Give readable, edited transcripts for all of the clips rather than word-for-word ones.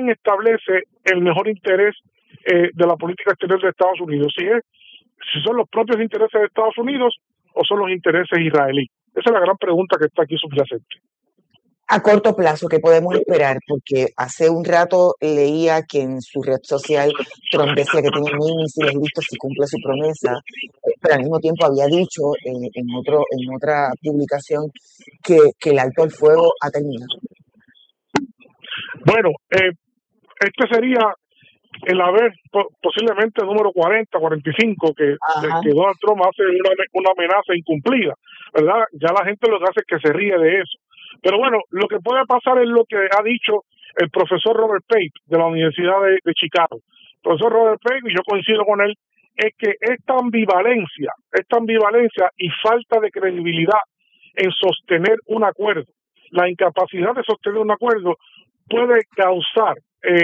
quién establece el mejor interés de la política exterior de Estados Unidos, si son los propios intereses de Estados Unidos o son los intereses israelíes. Esa es la gran pregunta que está aquí subyacente. A corto plazo, ¿qué podemos esperar? Porque hace un rato leía que en su red social Trump decía que tiene 1.000 misiles listos si cumple su promesa, pero al mismo tiempo había dicho en otra publicación que el alto al fuego ha terminado. Bueno, este sería el haber posiblemente el número 40, 45 que Donald Trump hace una amenaza incumplida, ¿verdad? Ya la gente lo que hace es que se ríe de eso. Pero bueno, lo que puede pasar es lo que ha dicho el profesor Robert Pape de la Universidad de Chicago. El profesor Robert Pape, y yo coincido con él, es que esta ambivalencia y falta de credibilidad en sostener un acuerdo, la incapacidad de sostener un acuerdo puede causar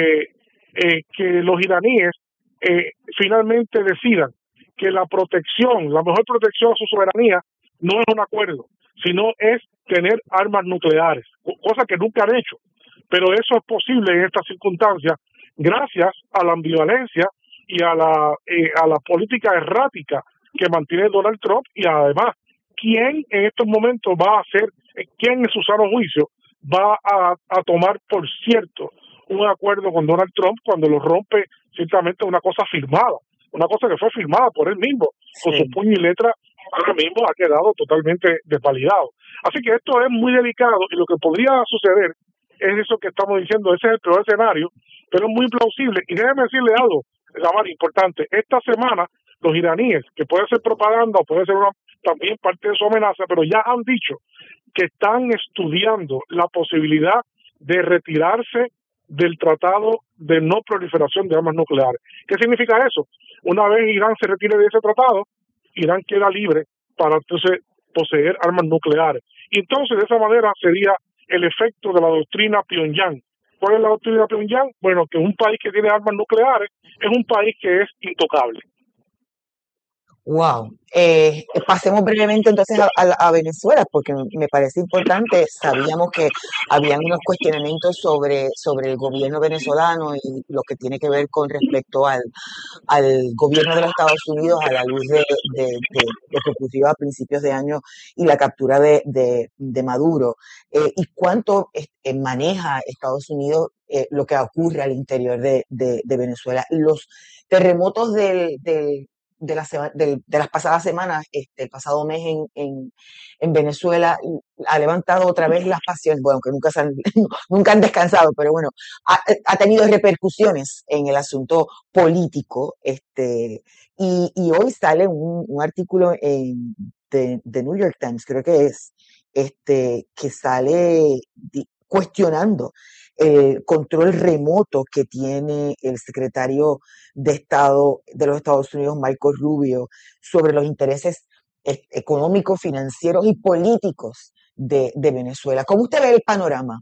que los iraníes finalmente decidan que la mejor protección a su soberanía no es un acuerdo, sino es tener armas nucleares, cosa que nunca han hecho. Pero eso es posible en estas circunstancias gracias a la ambivalencia y a la política errática que mantiene Donald Trump, y además, ¿quién en estos momentos va a hacer, quién en su sano juicio va a tomar por cierto un acuerdo con Donald Trump cuando lo rompe ciertamente una cosa firmada, una cosa que fue firmada por él mismo, con su puño y letra, ahora mismo ha quedado totalmente desvalidado. Así que esto es muy delicado y lo que podría suceder es eso que estamos diciendo, ese es el peor escenario, pero es muy plausible. Y déjeme decirle algo, Damari, importante, esta semana los iraníes, que puede ser propaganda o puede ser también parte de su amenaza, pero ya han dicho que están estudiando la posibilidad de retirarse del Tratado de No Proliferación de Armas Nucleares. ¿Qué significa eso? Una vez Irán se retire de ese tratado, Irán queda libre para entonces poseer armas nucleares. Y entonces de esa manera sería el efecto de la doctrina Pyongyang. ¿Cuál es la doctrina Pyongyang? Bueno, que un país que tiene armas nucleares es un país que es intocable. Wow. Pasemos brevemente entonces a Venezuela, porque me parece importante. Sabíamos que habían unos cuestionamientos sobre el gobierno venezolano y lo que tiene que ver con respecto al gobierno de los Estados Unidos a la luz de lo que ocurrió a principios de año y la captura de Maduro. ¿Y cuánto maneja Estados Unidos lo que ocurre al interior de Venezuela? Los terremotos de las pasadas semanas, el pasado mes en Venezuela, ha levantado otra vez las pasiones, bueno, que nunca han descansado, pero bueno, ha tenido repercusiones en el asunto político, y hoy sale un artículo de New York Times, creo que es, que sale cuestionando el control remoto que tiene el secretario de Estado de los Estados Unidos, Marco Rubio, sobre los intereses económicos, financieros y políticos de Venezuela. ¿Cómo usted ve el panorama?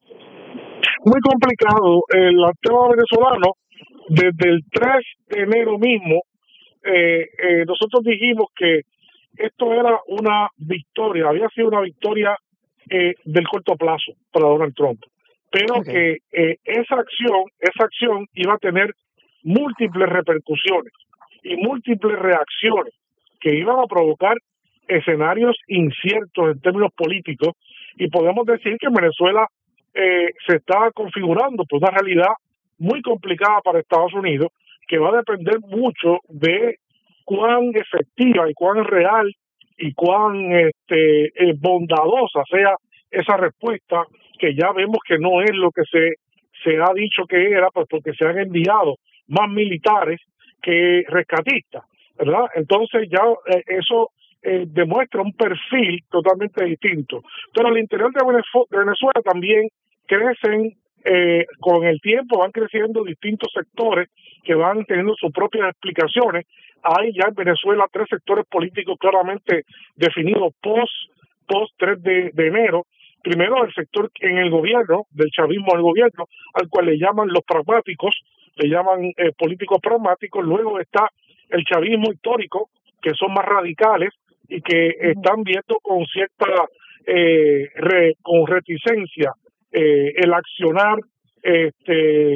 Muy complicado. El tema venezolano, desde el 3 de enero mismo, nosotros dijimos que esto era una victoria, había sido una victoria del corto plazo para Donald Trump, pero que esa acción iba a tener múltiples repercusiones y múltiples reacciones que iban a provocar escenarios inciertos en términos políticos, y podemos decir que en Venezuela se está configurando pues una realidad muy complicada para Estados Unidos, que va a depender mucho de cuán efectiva y cuán real y cuán bondadosa sea esa respuesta, que ya vemos que no es lo que se ha dicho que era, pues porque se han enviado más militares que rescatistas, ¿verdad? Entonces ya eso demuestra un perfil totalmente distinto. Pero al interior de Venezuela también crecen, con el tiempo van creciendo distintos sectores que van teniendo sus propias explicaciones. Hay ya en Venezuela 3 sectores políticos claramente definidos post 3 de enero. Primero, el sector en el gobierno, del chavismo al gobierno, al cual le llaman los pragmáticos, le llaman políticos pragmáticos. Luego está el chavismo histórico, que son más radicales y que están viendo con cierta con reticencia el accionar